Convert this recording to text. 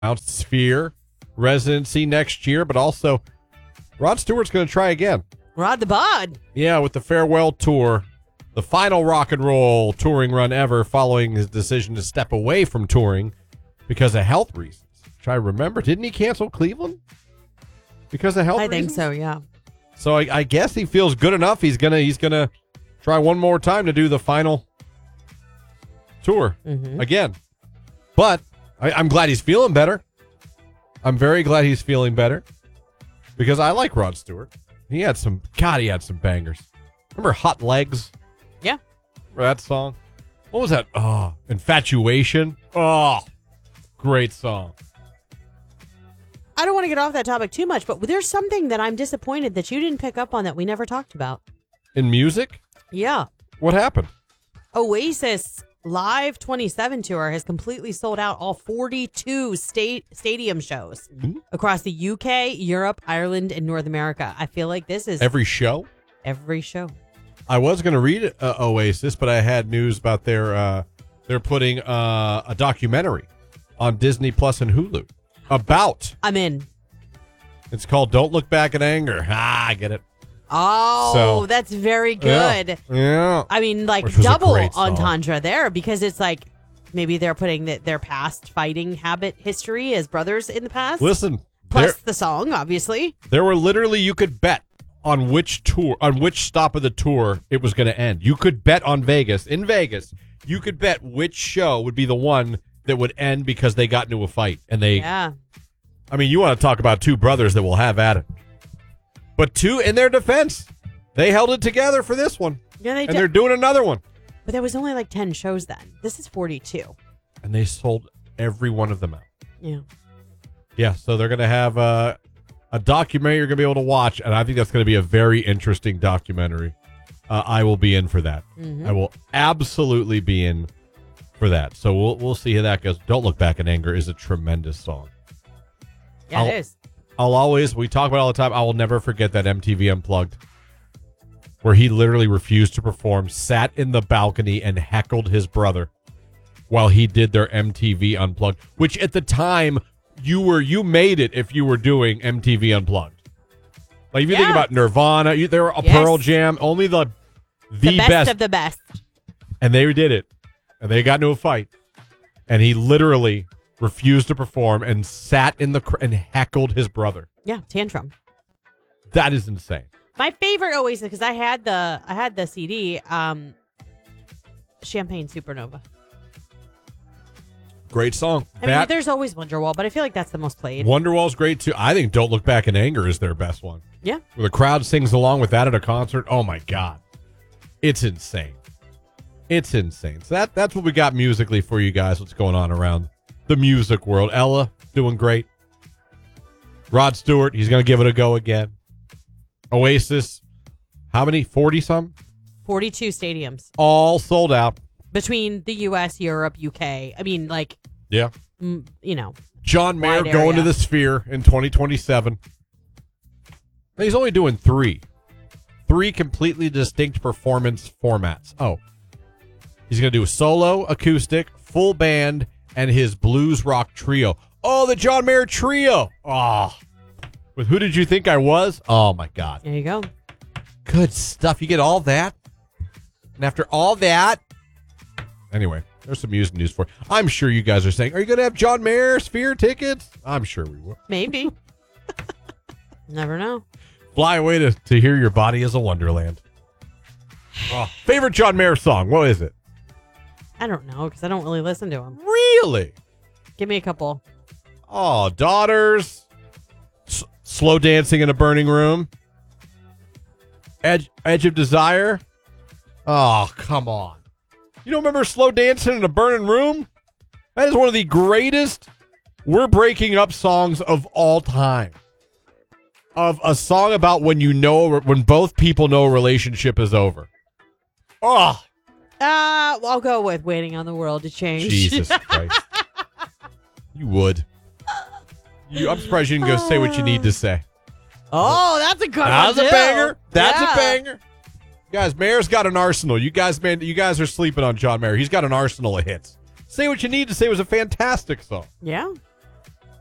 Mount Sphere residency next year, but also Rod Stewart's going to try again. Rod the Bod. Yeah, with the farewell tour, the final rock and roll touring run ever following his decision to step away from touring because of health reasons. Which I remember, didn't he cancel Cleveland because of health reasons? I think so, yeah. So I guess he feels good enough. He's gonna try one more time to do the final tour again. But I'm glad he's feeling better. I'm very glad he's feeling better because I like Rod Stewart. He had some bangers. Remember Hot Legs? Yeah. Remember that song? What was that? Oh, Infatuation. Oh, great song. I don't want to get off that topic too much, but there's something that I'm disappointed that you didn't pick up on that we never talked about. In music? Yeah. What happened? Oasis Live 27 tour has completely sold out all 42 stadium shows across the UK, Europe, Ireland, and North America. I feel like this is every show. Every show. I was going to read Oasis, but I had news about they're putting a documentary on Disney Plus and Hulu about. I'm in. It's called "Don't Look Back in Anger." I get it. Oh, so, that's very good. Yeah. I mean, like double entendre there because it's like maybe they're putting their past fighting habit history as brothers in the past. Listen. Plus the song, obviously. There were literally, you could bet on which stop of the tour it was going to end. You could bet on Vegas. In Vegas, you could bet which show would be the one that would end because they got into a fight. And yeah. I mean, you want to talk about two brothers that will have at it. But two, in their defense, they held it together for this one. Yeah, they did. And they're doing another one. But there was only like 10 shows then. This is 42. And they sold every one of them out. Yeah. Yeah, so they're going to have a documentary you're going to be able to watch, and I think that's going to be a very interesting documentary. I will be in for that. Mm-hmm. I will absolutely be in for that. So we'll see how that goes. Don't Look Back in Anger is a tremendous song. Yeah, it is. We talk about it all the time, I will never forget that MTV Unplugged where he literally refused to perform, sat in the balcony and heckled his brother while he did their MTV Unplugged, which at the time you made it if you were doing MTV Unplugged. Like if you think about Nirvana, there were a Pearl Jam, only the best of the best. And they did it. And they got into a fight. And he literally refused to perform and sat in and heckled his brother. Yeah, tantrum. That is insane. My favorite Oasis, because I had the CD, Champagne Supernova. Great song. I mean, there's always Wonderwall, but I feel like that's the most played. Wonderwall's great too. I think Don't Look Back in Anger is their best one. Yeah. Where the crowd sings along with that at a concert. Oh my God. It's insane. It's insane. So that's what we got musically for you guys. What's going on around the music world. Ella doing great. Rod Stewart, he's going to give it a go again. Oasis, how many? 40-some? 42 stadiums. All sold out. Between the U.S., Europe, UK. I mean, like, yeah, you know. John Mayer going to the Sphere in 2027. He's only doing three completely distinct performance formats. Oh, he's going to do a solo, acoustic, full band, and his blues rock trio. Oh, the John Mayer trio. Oh, with Who Did You Think I Was? Oh, my God. There you go. Good stuff. You get all that. And after all that. Anyway, there's some music news for you. I'm sure you guys are saying, are you going to have John Mayer Sphere tickets? I'm sure we will. Maybe. Never know. Fly away to hear Your Body is a Wonderland. Oh, favorite John Mayer song? What is it? I don't know because I don't really listen to him. Really? Give me a couple. Oh, Daughters. Slow Dancing in a Burning Room. Edge of Desire. Oh, come on. You don't remember Slow Dancing in a Burning Room? That is one of the greatest We're Breaking Up songs of all time. Of a song about when both people know a relationship is over. Oh. I'll go with Waiting on the World to Change. Jesus Christ. You would. I'm surprised you didn't go Say What You Need to Say. Oh, that's a good one. That's a banger. That's a banger. Guys, Mayer's got an arsenal. You guys are sleeping on John Mayer. He's got an arsenal of hits. Say What You Need to Say was a fantastic song. Yeah.